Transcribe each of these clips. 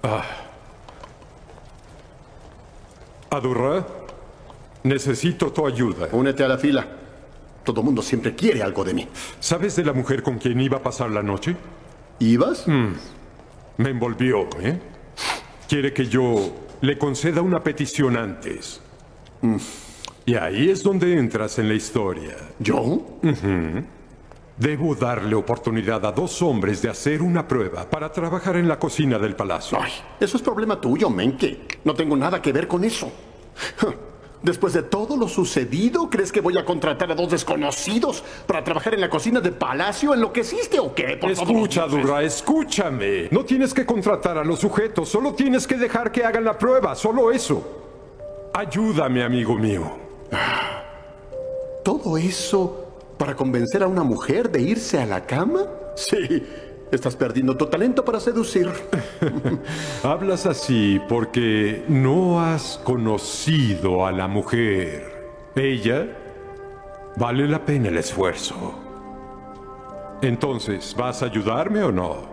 Adurra, necesito tu ayuda. Únete a la fila. Todo mundo siempre quiere algo de mí. ¿Sabes de la mujer con quien iba a pasar la noche? ¿Ibas? Me envolvió, ¿eh? Quiere que yo le conceda una petición antes. Y ahí es donde entras en la historia. ¿Yo? Debo darle oportunidad a 2 hombres de hacer una prueba para trabajar en la cocina del palacio. Ay, eso es problema tuyo, Menke. No tengo nada que ver con eso. Después de todo lo sucedido, ¿crees que voy a contratar a 2 desconocidos para trabajar en la cocina del palacio? ¿Enloqueciste o qué? Escucha, Adurra, escúchame. No tienes que contratar a los sujetos, solo tienes que dejar que hagan la prueba, solo eso. Ayúdame, amigo mío. ¿Todo eso para convencer a una mujer de irse a la cama? Sí, estás perdiendo tu talento para seducir. Hablas así porque no has conocido a la mujer. Ella vale la pena el esfuerzo. Entonces, ¿vas a ayudarme o no?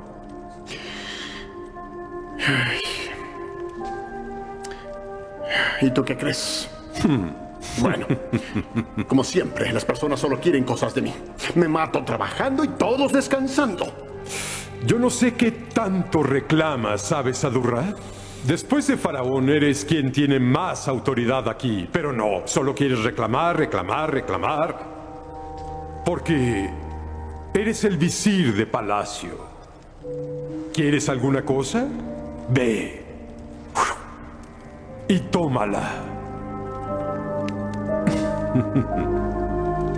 ¿Y tú qué crees? Bueno, como siempre, las personas solo quieren cosas de mí. Me mato trabajando y todos descansando. Yo no sé qué tanto reclamas, ¿sabes, Adurra? Después de Faraón, eres quien tiene más autoridad aquí. Pero no, solo quieres reclamar, reclamar, reclamar. Porque eres el visir de palacio. ¿Quieres alguna cosa? Ve. Y tómala.